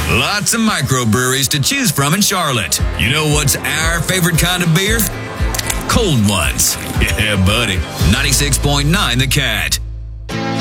Lots of microbreweries to choose from in Charlotte. You know what's our favorite kind of beer? Cold ones. Yeah, buddy. 96.9 The Cat.